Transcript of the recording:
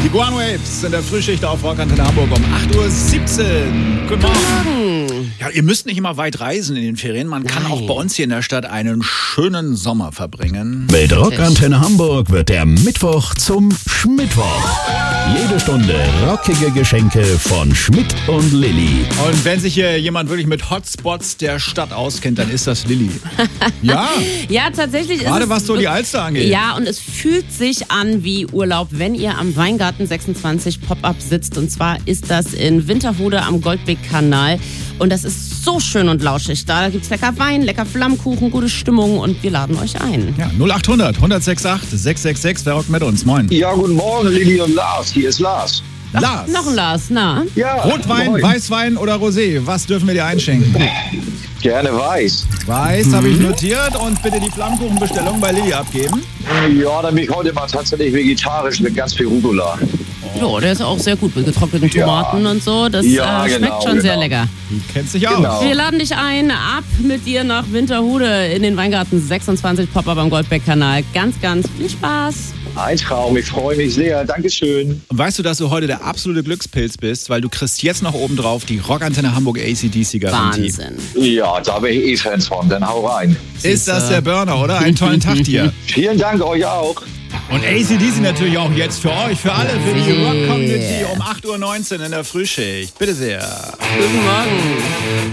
Die Guano Apes in der Frühschicht auf Rockantenne Hamburg um 8.17 Uhr. Guten Morgen. Ja, ihr müsst nicht immer weit reisen in den Ferien. Man kann auch bei uns hier in der Stadt einen schönen Sommer verbringen. Mit Rockantenne Hamburg wird der Mittwoch zum Schmittwoch. Jede Stunde rockige Geschenke von Schmidt und Lilly. Und wenn sich hier jemand wirklich mit Hotspots der Stadt auskennt, dann ist das Lilly. Ja, Ja, tatsächlich ist gerade es was so die Alster angeht. Ja, und es fühlt sich an wie Urlaub, wenn ihr am Weingarten 26 Pop-Up sitzt. Und zwar ist das in Winterhude am Goldbeck-Kanal. Und das ist so schön und lauschig. Da gibt's lecker Wein, lecker Flammkuchen, gute Stimmung und wir laden euch ein. Ja, 0800 168 666, wer rockt mit uns? Moin. Ja, guten Morgen, Lilly und Lars. Hier ist Lars. Lars. Noch ein Lars, na? Ja, Rotwein, moin. Weißwein oder Rosé? Was dürfen wir dir einschenken? Gerne weiß. Weiß habe ich notiert und bitte die Flammkuchenbestellung bei Lilly abgeben. Ja, dann bin ich heute mal tatsächlich vegetarisch mit ganz viel Rucola. Ja, der ist auch sehr gut mit getrockneten Tomaten und so. Das Ja, schmeckt genau, schon sehr genau. lecker. Du kennst dich aus. Genau. Wir laden dich ein, ab mit dir nach Winterhude in den Weingarten 26 Pop-Up am Goldbeck-Kanal. Ganz, ganz viel Spaß. Ein Traum, ich freue mich sehr. Dankeschön. Und weißt du, dass du heute der absolute Glückspilz bist, weil du kriegst jetzt noch oben drauf die Rockantenne Hamburg AC/DC-Garantie. Wahnsinn. Ja, da bin ich Fans von. Dann hau rein. Ist das der Burner, oder? Einen tollen Tag dir. Vielen Dank euch auch. Und AC/DC natürlich auch jetzt für euch, für alle, für die Rock-Community um 8.19 Uhr in der Frühschicht. Bitte sehr. Guten Morgen.